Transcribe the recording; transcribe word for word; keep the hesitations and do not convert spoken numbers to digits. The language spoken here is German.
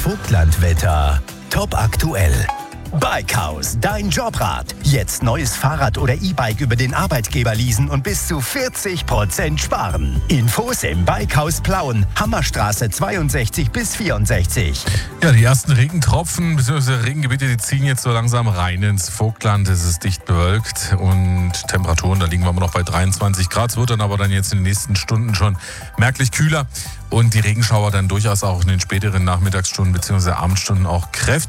Vogtlandwetter. Top aktuell. Bikehaus, dein Jobrat. Jetzt neues Fahrrad oder E-Bike über den Arbeitgeber leasen und bis zu vierzig Prozent sparen. Infos im Bikehaus Plauen, Hammerstraße zweiundsechzig bis vierundsechzig. Ja, die ersten Regentropfen bzw. Regengebiete, die ziehen jetzt so langsam rein ins Vogtland. Es ist dicht bewölkt und Temperaturen, da liegen wir immer noch bei dreiundzwanzig Grad. Es wird dann aber dann jetzt in den nächsten Stunden schon merklich kühler und die Regenschauer dann durchaus auch in den späteren Nachmittagsstunden bzw. Abendstunden auch kräftig.